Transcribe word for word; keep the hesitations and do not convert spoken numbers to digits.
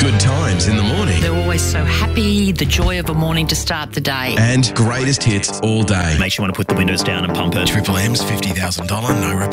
Good times in the morning. They're always so happy, the joy of a morning to start the day. And greatest hits all day. Makes you want to put the windows down and pump it. Triple M's fifty thousand dollars no repeat.